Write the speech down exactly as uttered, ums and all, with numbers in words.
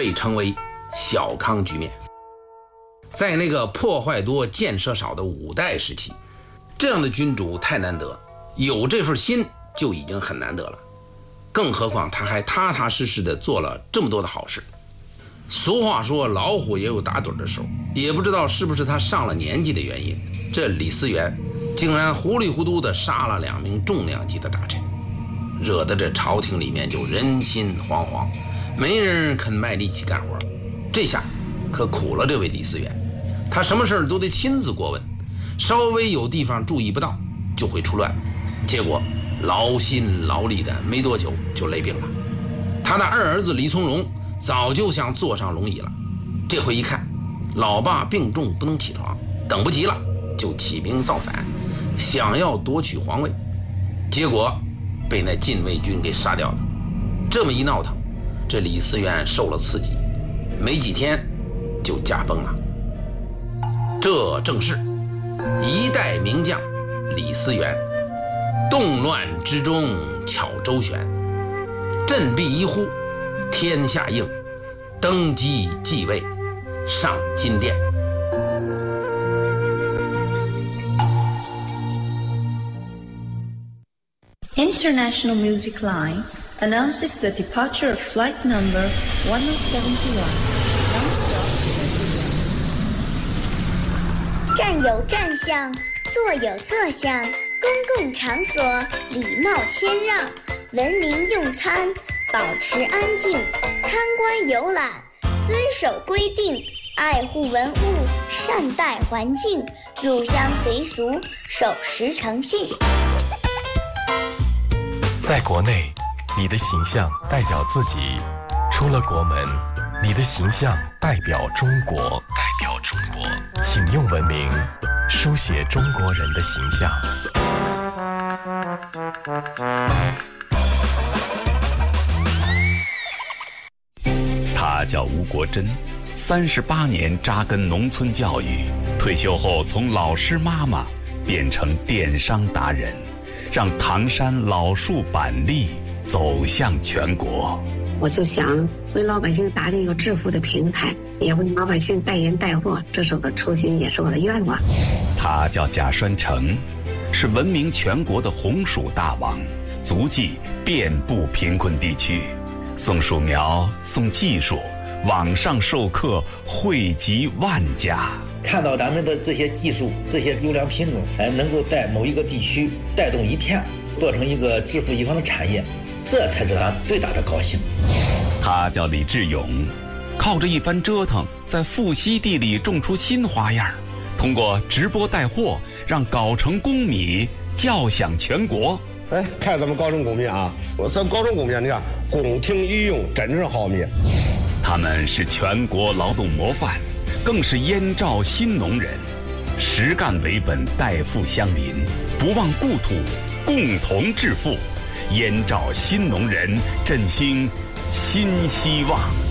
被称为小康局面。在那个破坏多建设少的五代时期，这样的君主太难得，有这份心就已经很难得了，更何况他还踏踏实实的做了这么多的好事。俗话说老虎也有打盹的时候，也不知道是不是他上了年纪的原因，这李思源竟然糊里糊涂的杀了两名重量级的大臣，惹得这朝廷里面就人心惶惶，没人肯卖力气干活。这下可苦了这位李思源，他什么事儿都得亲自过问，稍微有地方注意不到就会出乱子，结果劳心劳力的没多久就累病了。他的二儿子李从容早就想坐上龙椅了，这回一看老爸病重不能起床，等不及了就起兵造反，想要夺取皇位，结果被那禁卫军给杀掉了。这么一闹腾，这李思源受了刺激，没几天就驾崩了。这正是一代名将李思源，动乱之中巧周旋，振臂一呼天下应，登基继位上金殿。 International Music Line announces the departure of flight number one oh seventy-one, non-stop to Beijing. 站有站相，坐有坐相，公共场所礼貌谦让，文明用餐，保持安静，参观游览，遵守规定，爱护文物，善待环境，入乡随俗，守时诚信。 在国内，你的形象代表自己；出了国门，你的形象代表中国。代表中国，请用文明书写中国人的形象。 他叫吴国珍，三十八年扎根农村教育，退休后从老师妈妈变成电商达人，让唐山老树板栗走向全国。 我就想为老百姓打理一个致富的平台，也为老百姓带人带货，这是我的初心，也是我的愿望。 他叫贾栓成，是闻名全国的红薯大王，足迹遍布贫困地区，送树苗，送技术，网上授课惠及万家。 看到咱们的这些技术，这些优良品种，哎，能够在某一个地区带动一片，做成一个致富一方的产业，这才是他最大的高兴。 他叫李志勇，靠着一番折腾，在富硒地里种出新花样，通过直播带货，让藁城公米叫响全国。 哎，看咱们藁城公米啊，我咱藁城公米，你看宫廷御用，真是好米。 他们是全国劳动模范，更是燕赵新农人，实干为本，代富乡邻，不忘故土，共同致富。燕赵新农人振兴新希望。